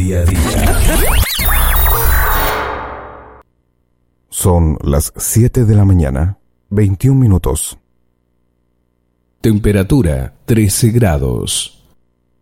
día a día. Son las 7 de la mañana, 21 minutos. Temperatura 13 grados.